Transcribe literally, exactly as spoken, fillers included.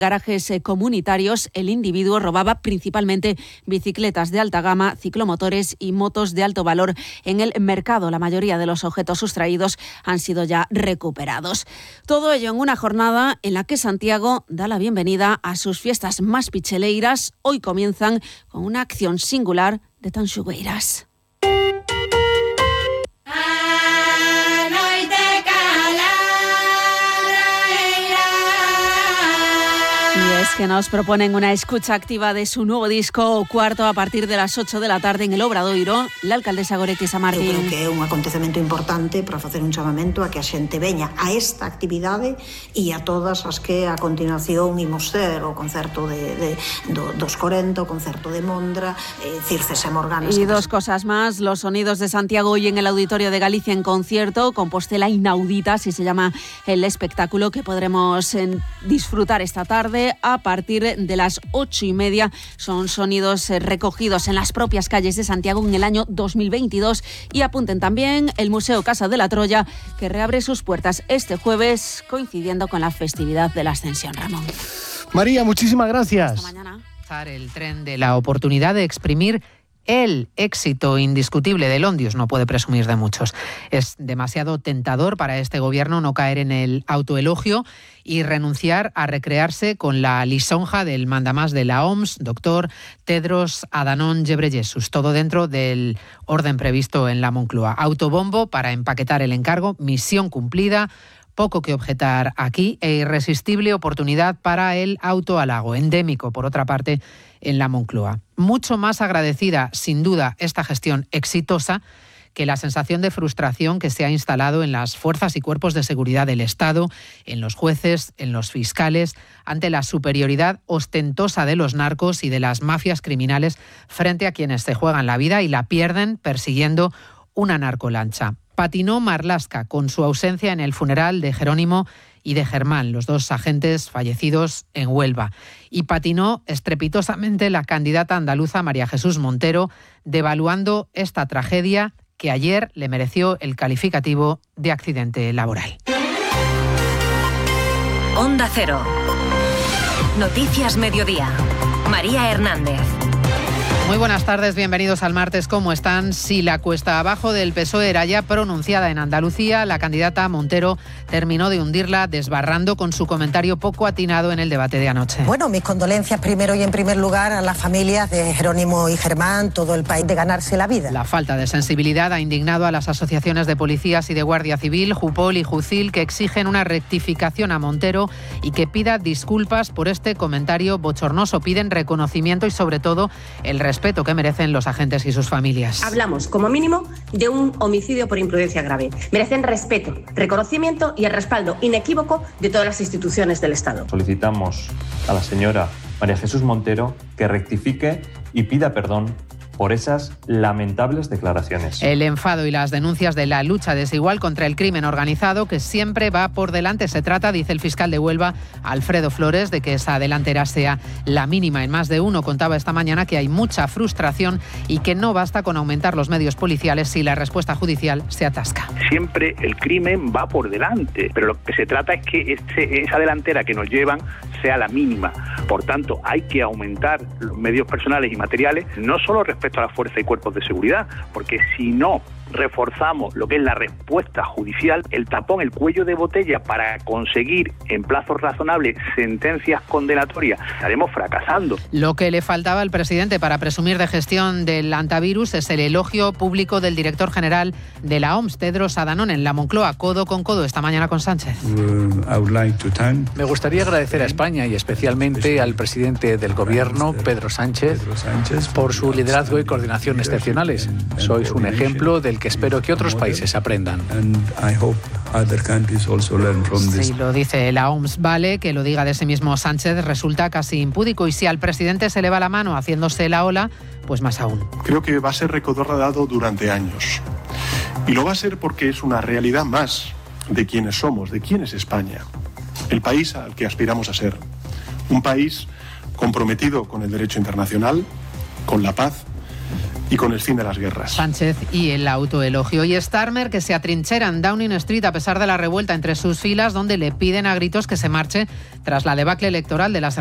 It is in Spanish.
garajes eh, comunitarios, el individuo robaba principalmente bicicletas de alta gama, ciclomotores y motos de alto valor en el mercado. La mayoría de los objetos sustraídos han sido ya recuperados. Todo ello en una jornada en la que Santiago da la bienvenida a sus fiestas más picheleiras. Hoy comienzan con una acción singular de Tanxugueiras. Y es que nos proponen una escucha activa de su nuevo disco Cuarto a partir de las ocho de la tarde en el Obradoiro. La alcaldesa Goretti Samartín. Eu creo que é un acontecemento importante para facer un chamamento a que a xente veña a esta actividade e a todas as que a continuación imos ter o concerto de, de, do, dos corenta, o concerto de Mondra, eh, Circes e Morganas. Y dos cosas más, los sonidos de Santiago hoy en el Auditorio de Galicia en concierto, Compostela Inaudita, así se llama el espectáculo que podremos eh, disfrutar esta tarde. A partir de las ocho y media son sonidos recogidos en las propias calles de Santiago en el año dos mil veintidós. Y apunten también el Museo Casa de la Troya, que reabre sus puertas este jueves, coincidiendo con la festividad de la Ascensión. Ramón. María, muchísimas gracias. Hasta mañana. El tren de la oportunidad de exprimir el éxito indiscutible del Ondius, no puede presumir de muchos. Es demasiado tentador para este gobierno no caer en el autoelogio y renunciar a recrearse con la lisonja del mandamás de la O M S, doctor Tedros Adhanom Ghebreyesus, todo dentro del orden previsto en la Moncloa. Autobombo para empaquetar el encargo, misión cumplida, poco que objetar aquí e irresistible oportunidad para el autohalago, endémico, por otra parte, en la Moncloa. Mucho más agradecida, sin duda, esta gestión exitosa que la sensación de frustración que se ha instalado en las fuerzas y cuerpos de seguridad del Estado, en los jueces, en los fiscales, ante la superioridad ostentosa de los narcos y de las mafias criminales frente a quienes se juegan la vida y la pierden persiguiendo una narcolancha. Patinó Marlaska con su ausencia en el funeral de Jerónimo y de Germán, los dos agentes fallecidos en Huelva. Y patinó estrepitosamente la candidata andaluza María Jesús Montero, devaluando esta tragedia que ayer le mereció el calificativo de accidente laboral. Onda Cero. Noticias Mediodía. María Hernández. Muy buenas tardes, bienvenidos al martes. ¿Cómo están? Si la cuesta abajo del P S O E era ya pronunciada en Andalucía, la candidata Montero terminó de hundirla desbarrando con su comentario poco atinado en el debate de anoche. Bueno, mis condolencias primero y en primer lugar a las familias de Jerónimo y Germán, todo el país, de ganarse la vida. La falta de sensibilidad ha indignado a las asociaciones de policías y de Guardia Civil, Jupol y Jucil, que exigen una rectificación a Montero y que pida disculpas por este comentario bochornoso. Piden reconocimiento y sobre todo el respeto que merecen los agentes y sus familias. Hablamos, como mínimo, de un homicidio por imprudencia grave. Merecen respeto, reconocimiento y el respaldo inequívoco de todas las instituciones del Estado. Solicitamos a la señora María Jesús Montero que rectifique y pida perdón por esas lamentables declaraciones. El enfado y las denuncias de la lucha desigual contra el crimen organizado, que siempre va por delante. Se trata, dice el fiscal de Huelva, Alfredo Flores, de que esa delantera sea la mínima en más de uno. Contaba esta mañana que hay mucha frustración y que no basta con aumentar los medios policiales si la respuesta judicial se atasca. Siempre el crimen va por delante, pero lo que se trata es que ese, esa delantera que nos llevan sea la mínima. Por tanto, hay que aumentar los medios personales y materiales, no solo respecto a la fuerza y cuerpos de seguridad, porque si no reforzamos lo que es la respuesta judicial, el tapón, el cuello de botella para conseguir en plazos razonables sentencias condenatorias, estaremos fracasando. Lo que le faltaba al presidente para presumir de gestión del antivirus es el elogio público del director general de la O M S, Tedros Adhanom, en la Moncloa, codo con codo esta mañana con Sánchez. Me gustaría agradecer a España y especialmente al presidente del gobierno, Pedro Sánchez, por su liderazgo y coordinación excepcionales. Sois un ejemplo del que espero que otros países aprendan. Sí, lo dice la O M S. Vale que lo diga de sí mismo Sánchez, resulta casi impúdico, y si al presidente se le va la mano haciéndose la ola, pues más aún. Creo que va a ser recordado durante años. Y lo va a ser porque es una realidad más de quiénes somos, de quién es España. El país al que aspiramos a ser. Un país comprometido con el derecho internacional, con la paz y con el fin de las guerras. Sánchez y el autoelogio. Y Starmer, que se atrinchera en Downing Street a pesar de la revuelta entre sus filas, donde le piden a gritos que se marche tras la debacle electoral de las